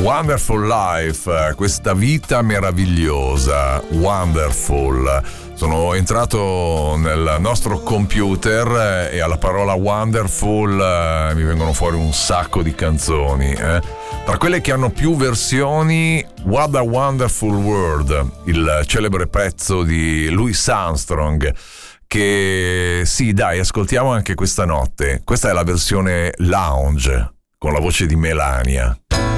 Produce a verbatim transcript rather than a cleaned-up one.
Wonderful Life, questa vita meravigliosa, wonderful. Sono entrato nel nostro computer e alla parola wonderful eh, mi vengono fuori un sacco di canzoni. Eh. Tra quelle che hanno più versioni, What a Wonderful World, il celebre pezzo di Louis Armstrong, che sì, dai, ascoltiamo anche questa notte. Questa è la versione lounge con la voce di Melania.